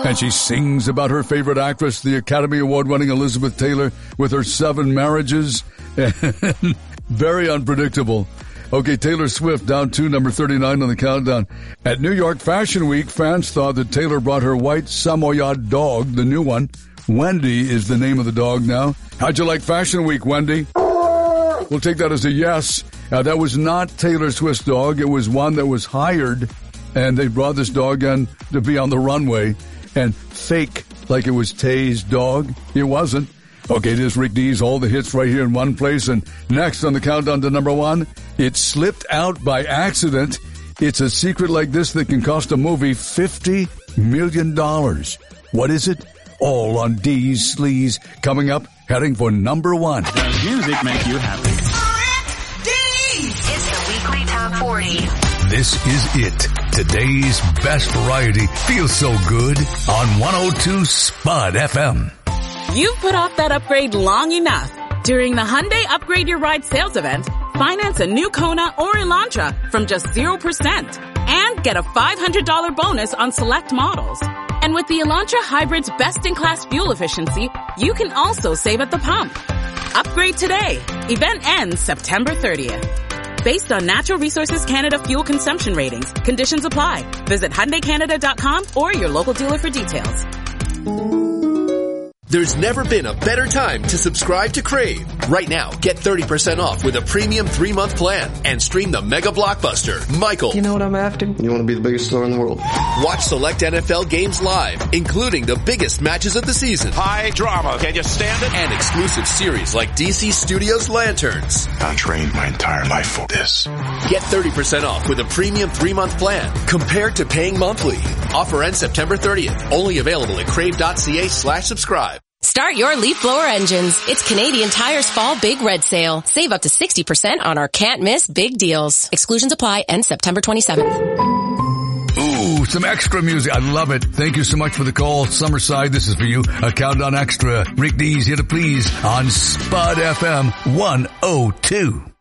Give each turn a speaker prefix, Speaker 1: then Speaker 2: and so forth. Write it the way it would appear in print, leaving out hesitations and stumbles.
Speaker 1: And she sings about her favorite actress, the Academy Award-winning Elizabeth Taylor, with her 7 marriages. Very unpredictable. Okay, Taylor Swift down to number 39 on the countdown. At New York Fashion Week, fans thought that Taylor brought her white Samoyed dog, the new one. Wendy is the name of the dog now. How'd you like Fashion Week, Wendy? We'll take that as a yes. That was not Taylor Swift's dog. It was one that was hired, and they brought this dog in to be on the runway and fake like it was Tay's dog. It wasn't. Okay, this is Rick Dees, all the hits right here in one place. And next on the countdown to number 1, it slipped out by accident. It's a secret like this that can cost a movie $50 million. What is it? All on Dees Sleaze. Coming up, heading for number 1.
Speaker 2: Does music make you happy?
Speaker 3: Rick Dees! It's the weekly top 40.
Speaker 4: This is it. Today's best variety feels so good on 102 Spud FM.
Speaker 5: You've put off that upgrade long enough. During the Hyundai Upgrade Your Ride sales event, finance a new Kona or Elantra from just 0% and get a $500 bonus on select models. And with the Elantra Hybrid's best-in-class fuel efficiency, you can also save at the pump. Upgrade today. Event ends September 30th. Based on Natural Resources Canada fuel consumption ratings, conditions apply. Visit HyundaiCanada.com or your local dealer for details.
Speaker 6: There's never been a better time to subscribe to Crave. Right now, get 30% off with a premium 3-month plan and stream the mega blockbuster, Michael.
Speaker 7: You know what I'm after? You want to be the biggest star in the world.
Speaker 6: Watch select NFL games live, including the biggest matches of the season.
Speaker 8: High drama. Can you stand it?
Speaker 6: And exclusive series like DC Studios Lanterns.
Speaker 9: I trained my entire life for this.
Speaker 6: Get 30% off with a premium 3-month plan compared to paying monthly. Offer ends September 30th. Only available at crave.ca/subscribe.
Speaker 10: Start your leaf blower engines. It's Canadian Tire's Fall Big Red Sale. Save up to 60% on our can't miss big deals. Exclusions apply. End September 27th.
Speaker 4: Ooh, some extra music. I love it. Thank you so much for the call. Summerside, this is for you. A Countdown Extra. Rick Dees here to please on Spud FM 102.